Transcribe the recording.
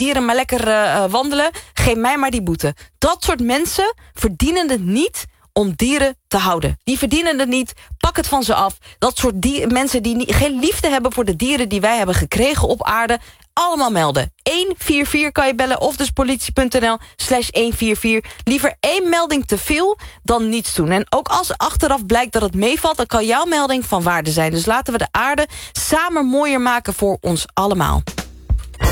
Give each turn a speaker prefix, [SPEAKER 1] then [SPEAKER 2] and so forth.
[SPEAKER 1] dieren maar lekker wandelen. Geef mij maar die boete. Dat soort mensen verdienen het niet om dieren te houden. Die verdienen het niet. Pak het van ze af. Dat soort mensen die geen liefde hebben voor de dieren die wij hebben gekregen op aarde. Allemaal melden. 144 kan je bellen of dus politie.nl/144. Liever 1 melding te veel dan niets doen. En ook als achteraf blijkt dat het meevalt, dan kan jouw melding van waarde zijn. Dus laten we de aarde samen mooier maken voor ons allemaal.